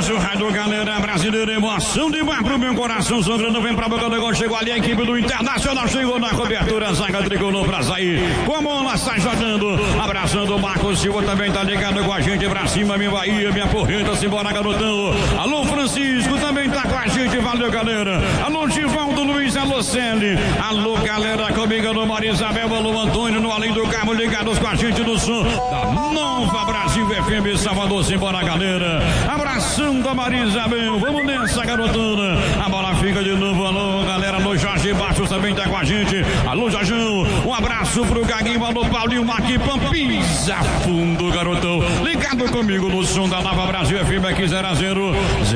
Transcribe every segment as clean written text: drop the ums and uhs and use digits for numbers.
Brasil, rádio galera brasileira, emoção de mar pro meu coração, sangrando, vem pra boca do negócio, chegou ali a equipe do Internacional, chegou na cobertura, zaga tricolor pra sair, com a bola sai jogando, abraçando o Marcos Silva, também tá ligado com a gente, pra cima, minha Bahia, minha porreta, simbora garotão, alô Francisco, também tá com a gente, valeu galera, alô Divaldo Luiz, alô Celi, alô galera, comigo no Maria Isabel, alô Antônio, no Além do Carmo, ligados com a gente no som da Nova Brasil FM Salvador, simbora galera, abraçando a Maria Isabel, vamos nessa garotona, a bola fica de novo, alô galera, alô Jorge Baixos também tá com a gente, alô Jorjão, um abraço pro Gaguinho, alô Paulinho, Maquipam, pisa fundo garotão, ligado comigo no som da Nova Brasil FM aqui 0-0,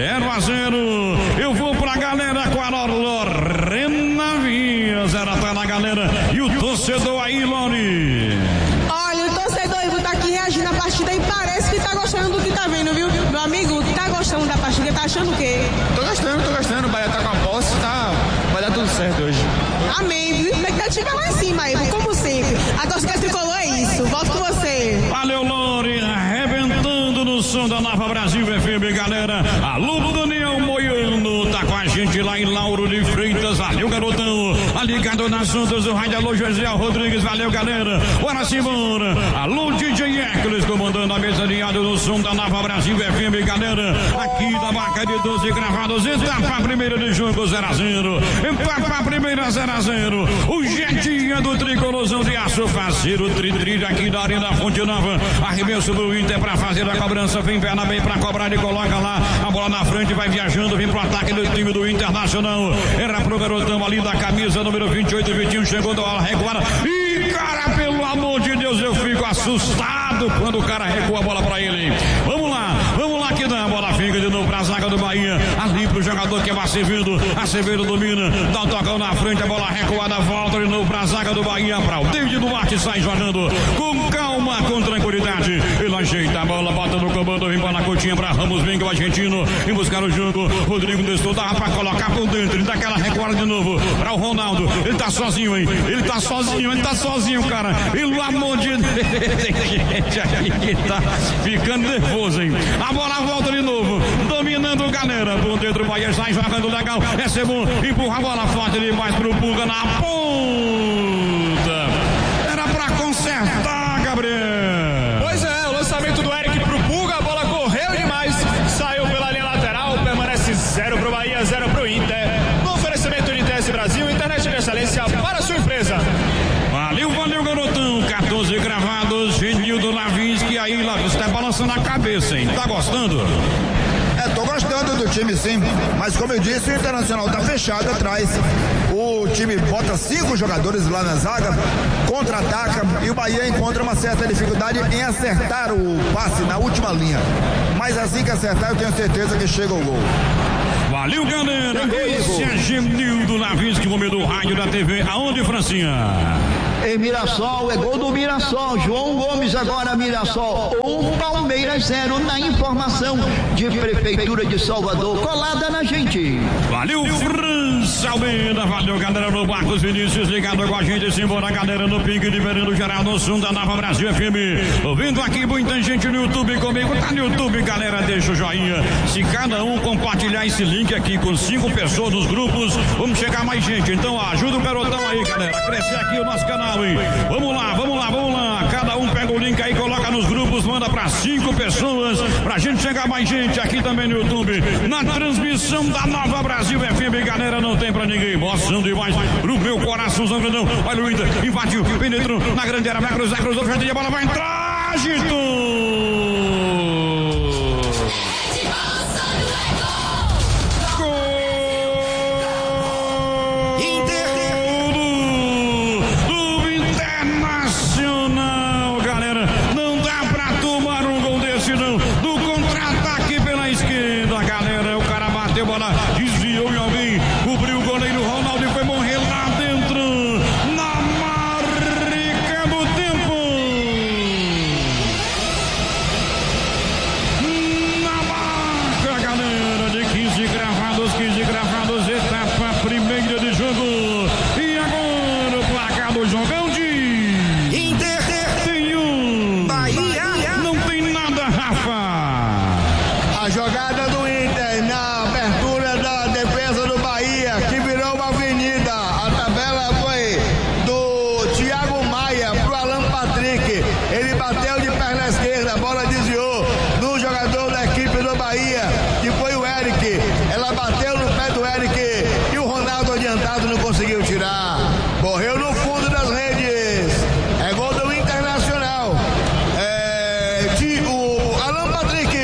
eu vou pra galera com a Lorena Vias, ela tá na galera, e o torcedor aí, Lori. Olha, o torcedor tá aqui reagindo à partida e parece que tá gostando do que tá vendo, viu? Meu amigo, tá gostando da partida, tá achando o quê? Tô gostando, o Bahia tá com a posse, vai dar tudo certo hoje. Amém, viu? Expectativa lá em cima, aí, como sempre. A torcida tricolor é isso, volto com você. Valeu, Lori, arrebentando no som da Nova Brasil FM, galera. Alô, Daniel Moiano, tá com a gente lá em Lauro de Freitas, valeu, garotão. Tá ligado nas ondas do rádio, alô, José Rodrigues, valeu, galera. Bora Simona, alô, DJ Hércules, comandando a mesa de áudio no som da Nova Brasil FM, galera. Aqui da Barca de 12 gravados, etapa primeira de jogo 0-0, etapa primeira 0-0. Hoje é dia do tricolorzão de aço, fazer o tri-tri aqui da Arena Fonte Nova. Arremesso do Inter pra fazer a cobrança, vem perna bem pra cobrar e coloca lá a bola na frente, vai viajando, vem pro ataque do time do Internacional. Era pro garotão ali da camisa número 28, Vitinho chegou da recuada. E cara, pelo amor de Deus, eu fico assustado quando o cara recua a bola pra ele. Vamos lá que dá a bola, fica de novo pra zaga do Bahia, ali pro jogador que é o Acevedo domina, dá um tocão na frente, a bola recuada, volta de novo pra zaga do Bahia, pra o David Duarte, sai jogando com calma, com tranquilidade, ele ajeita a bola, bota no comando, vem para a cotinha pra Ramos, vem que o argentino, vem buscar o jogo, Rodrigo testou, dá pra colocar por dentro, ele dá aquela recuada de novo, pra o Ronaldo, ele tá sozinho, hein, ele tá sozinho, cara, pelo amor de Deus, gente aqui que tá ficando nervoso, hein, a bola volta de novo, dominando galera, por dentro o Bahia sai jogando legal, é bom, empurra a bola forte demais pro Pulga na ponta, era pra consertar, Gabriel. Pois é, o lançamento do Eric pro Pulga, a bola correu demais, saiu pela linha lateral, permanece 0 pro Bahia, 0 pro Inter, no oferecimento de TS Brasil, internet de excelência para a sua empresa. Valeu, garotão, 14 gravados, Genildo Lavinski, aí Lavinski tá balançando a cabeça, hein, tá gostando? Tô gostando do time sim, mas como eu disse, o Internacional tá fechado atrás, o time bota 5 jogadores lá na zaga, contra-ataca e o Bahia encontra uma certa dificuldade em acertar o passe na última linha, mas assim que acertar eu tenho certeza que chega o gol. Valeu, galera, esse é Genildo Lavinski, momento do rádio da TV, aonde, Francinha? Em Mirassol, é gol do Mirassol, João Gomes agora Mirassol, 1 Palmeiras 0 na informação de Prefeitura de Salvador, colada na gente. Valeu, França Almeida, valeu, galera no Marcos Vinícius, ligado com a gente, simbora, galera no Pique de Verano Geral, no som da Nova Brasil FM, ouvindo aqui muita gente no YouTube comigo, tá no YouTube, galera, deixa o joinha, se cada um compartilhar esse link aqui com 5 pessoas nos grupos, vamos chegar mais gente, então ajuda o garotão aí, galera, crescer aqui o nosso canal. Vamos lá, cada um pega o link aí, coloca nos grupos, manda pra 5 pessoas, pra gente chegar mais gente aqui também no YouTube, na transmissão da Nova Brasil FM, galera, não tem pra ninguém, emoção demais pro meu coração, grandão, olha o Inter, invadiu, penetrou na grande área, vai cruzar, a bola vai entrar, agitou! Desviou em alguém, cobriu o goleiro Ronaldo e foi morrer lá dentro, na marca do tempo. Bernardo não conseguiu tirar. Correu no fundo das redes. É gol do Internacional. O Alan Patrick.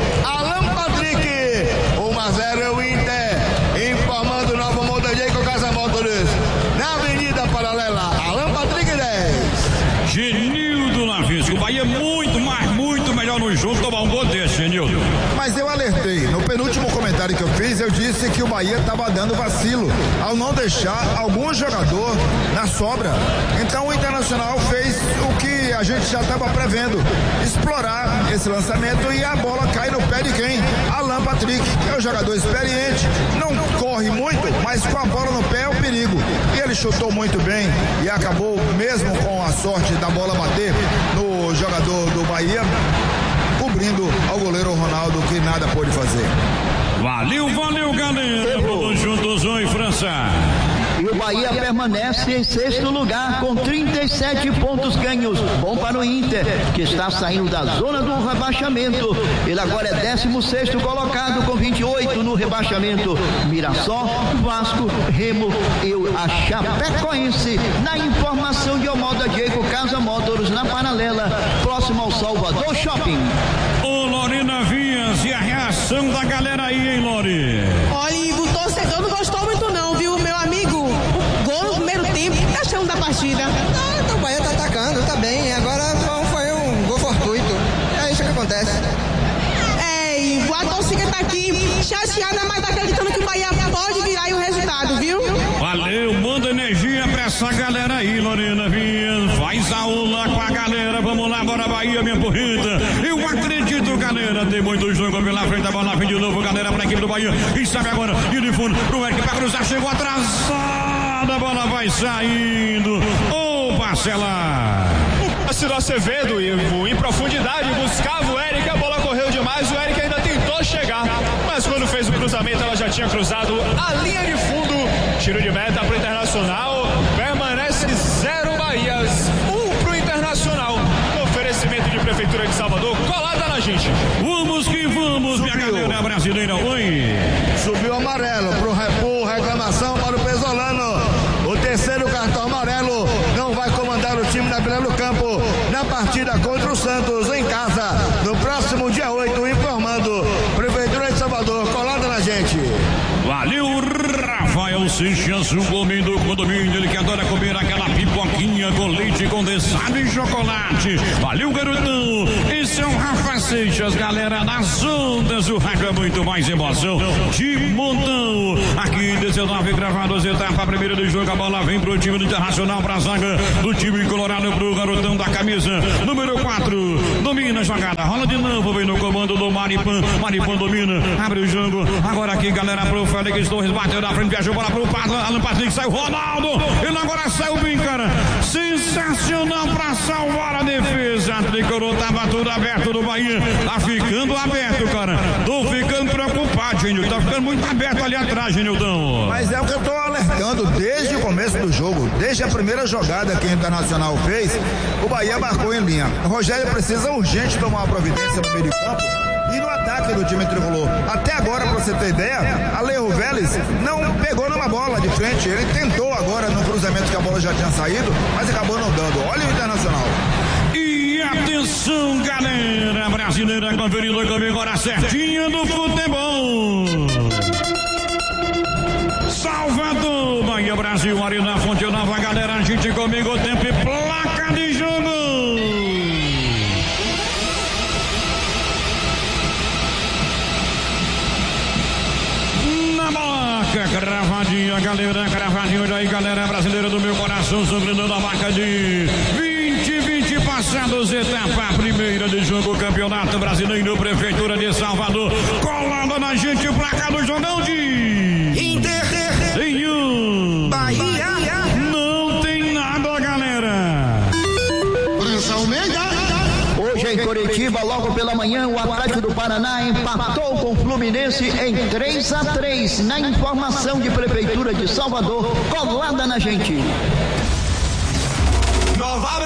1-0 é o Inter. Informando Nova Montadia com Casa Motors. Na Avenida Paralela. Alan Patrick 10. Genildo Lavisco. O Bahia é muito melhor no jogo tomar um gol desse, Genildo. Mas eu alertei. No penúltimo comentário que eu fiz, eu disse que o Bahia estava dando vacilo ao não deixar algum jogador na sobra. Então o Internacional fez o que a gente já estava prevendo, explorar esse lançamento, e a bola cai no pé de quem? Alan Patrick, que é um jogador experiente, não corre muito, mas com a bola no pé é o perigo. E ele chutou muito bem e acabou, mesmo com a sorte da bola bater no jogador do Bahia, cobrindo ao goleiro Ronaldo, que nada pôde fazer. Valeu, galera. Todos juntos, oi, França. E o Bahia permanece em sexto lugar com 37 pontos ganhos. Bom para o Inter, que está saindo da zona do rebaixamento. Ele agora é 16º colocado com 28 no rebaixamento. Mirassol, Vasco, Remo e a Chapecoense. Na informação de Omalda Diego, Casa Motors, na Paralela, próximo ao Salvador Shopping. Ô, Lorena Vias, e a reação da galera aí, hein, Lori? Olha, o torcedor não gostou muito não, viu, meu amigo? O gol no primeiro tempo, o que achamos da partida? O Bahia tá atacando, tá bem, agora foi um gol fortuito. É isso que acontece. E a torcida tá aqui chateada, mas tá acreditando que o Bahia pode virar aí o resultado, viu? Valeu, manda energia pra essa galera aí, Lorena Vias. Faz aula com a galera, vamos lá, bora Bahia, minha porrita. Eu acredito, galera, tem muito jogo pela frente, a bola vem de novo, galera, pra equipe do Bahia. E sabe agora, e de fundo, pro Eric pra cruzar, chegou atrasada, a bola vai saindo. Ô, Marcela! Ciro Acevedo em profundidade, buscava o Eric, a bola correu demais, o Eric ainda tentou chegar, mas quando fez o cruzamento ela já tinha cruzado a linha de fundo. Tiro de meta pro Internacional, permanece 0 Bahias, 1 pro Internacional. Oferecimento de Prefeitura de Salvador, colada na gente. Vamos que vamos, minha galera brasileira, oi! Subiu amarelo por reclamação para o Pesolano. O terceiro cartão amarelo, não vai comandar o time da Vila do Campo na partida contra o Santos em casa no próximo dia 8, informando Prefeitura de Salvador, colada na gente. Valeu, Rafael Seixas, o homem do condomínio, ele que adora comer aquela pipoquinha com leite condensado e chocolate. Valeu, garotão. Esse é o Rafa Seixas, galera, nas ondas, o rádio é muito mais emoção de montão. Aqui 19 gravados, etapa primeira do jogo, a bola vem pro time do Internacional, pra zaga do time colorado, pro garotão da camisa número 4, domina a jogada, rola de novo, vem no comando do Maripan domina, abre o jogo, agora aqui, galera, pro Félix Torres, bateu na frente, viajou bola pro Alan Patrick, saiu Ronaldo, ele agora saiu bem, cara, sensacional pra salvar a defesa. A tricolor tava tudo aberto do Bahia, tá ficando aberto, cara, tô ficando preocupado, Genildo, tá ficando muito aberto ali atrás, Genildão. Mas é o que eu tô alertando desde o começo do jogo, desde a primeira jogada que o Internacional fez, o Bahia marcou em linha. O Rogério precisa urgente tomar uma providência no meio de campo e no ataque do time tricolor. Até agora, pra você ter ideia, Alejo Vélez não pegou numa bola de frente. Ele tentou agora no cruzamento que a bola já tinha saído, mas acabou não dando. Olha o Internacional. E atenção, galera brasileira, conferindo comigo agora certinha do futebol. Salvador, Bahia, Brasil, Arena Fonte Nova, galera, a gente comigo, tempo e placa de jogo. Cravadinha, galera, cravadinha daí, galera brasileira do meu coração, subindo a marca de 20 passados, etapa primeira de jogo, Campeonato Brasileiro, Prefeitura de Salvador, colada na gente, placa do jogão de Inter, Bahia, não tem nada, galera. Hoje em Curitiba, logo pela manhã, o Atlético do Paraná empatou com o Fluminense em 3-3. Na informação de Prefeitura de Salvador, colada na gente. Nova